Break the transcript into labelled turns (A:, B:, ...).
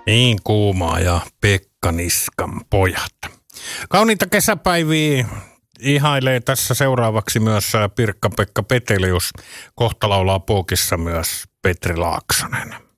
A: Niin kuumaa ja Pekka Niskan pojat. Kauniita kesäpäiviä ihailee tässä seuraavaksi myös Pirkka-Pekka Petelius. Kohta laulaa Puokissa myös Petri Laaksonen.